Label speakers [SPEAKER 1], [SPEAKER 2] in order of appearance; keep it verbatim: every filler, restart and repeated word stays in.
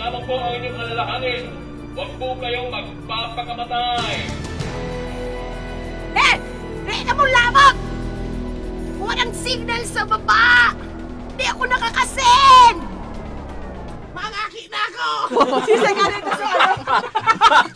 [SPEAKER 1] lamang po ang inyong alalahanin. Huwag po kayong magpapakamatay.
[SPEAKER 2] Eh! Reka mo lamang! Walang signal sa baba! Di ako nakakasin! Mangaki na ako!
[SPEAKER 3] Sisay ka rin kasi ano.